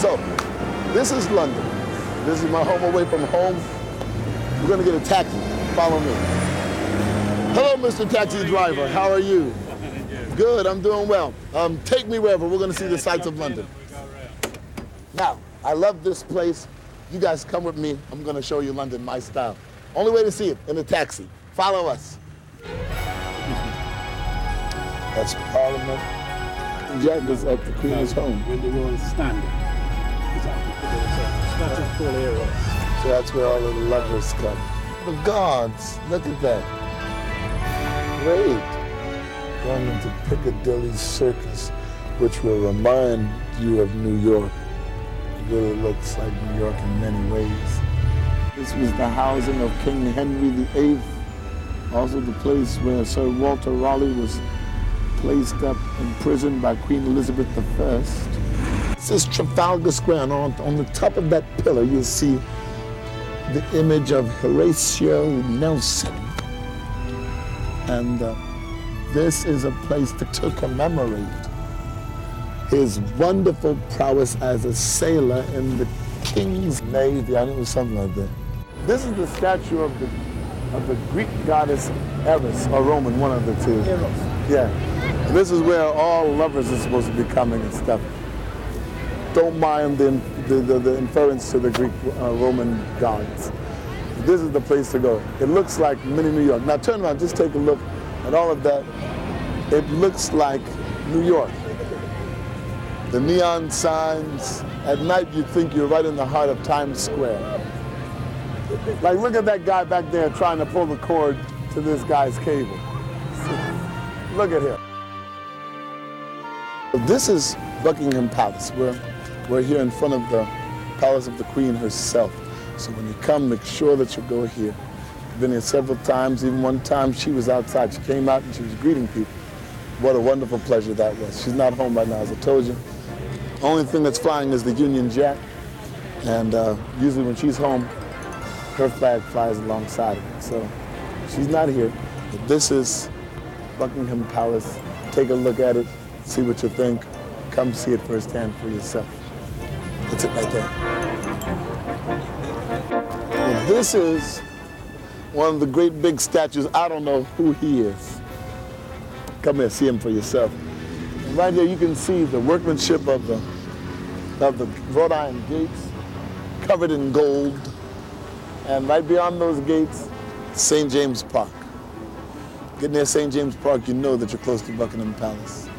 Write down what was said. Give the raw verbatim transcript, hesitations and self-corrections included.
So, this is London. This is my home away from home. We're gonna get a taxi. Follow me. Hello, Mister Taxi Driver. How are you? Good, I'm doing well. Um, take me wherever. We're gonna see the sights of London. Now, I love this place. You guys come with me. I'm gonna show you London, my style. Only way to see it, in a taxi. Follow us. That's Parliament. Jack is at the Queen's home. When the royal standard is up, that's a full era. So that's where all the lovers come. The guards, look at that. Great. Going into Piccadilly Circus, which will remind you of New York. It really looks like New York in many ways. This was the housing of King Henry the eighth, also the place where Sir Walter Raleigh was placed up in prison by Queen Elizabeth the First. This is Trafalgar Square, and on, on the top of that pillar you'll see the image of Horatio Nelson. And uh, this is a place to, to commemorate his wonderful prowess as a sailor in the King's Navy. I knew it was something like that. This is the statue of the of the Greek goddess Eris, or Roman, one of the two. Eros. Yeah. And this is where all lovers are supposed to be coming and stuff. Don't mind the, the, the, the inference to the Greek uh, Roman gods. This is the place to go. It looks like mini New York. Now turn around, just take a look at all of that. It looks like New York. The neon signs. At night you think you're right in the heart of Times Square. Like, look at that guy back there trying to pull the cord to this guy's cable. Look at him. This is Buckingham Palace. We're, we're here in front of the Palace of the Queen herself. So when you come, make sure that you go here. I've been here several times. Even one time she was outside. She came out and she was greeting people. What a wonderful pleasure that was. She's not home right now, as I told you. Only thing that's flying is the Union Jack. And uh, usually when she's home, her flag flies alongside of it. So she's not here. But this is Buckingham Palace. Take a look at it, see what you think. Come see it firsthand for yourself. That's it right there. Well, this is one of the great big statues. I don't know who he is. Come here, see him for yourself. And right here you can see the workmanship of the, of the wrought iron gates, covered in gold. And right beyond those gates, Saint James Park. Getting near Saint James Park, you know that you're close to Buckingham Palace.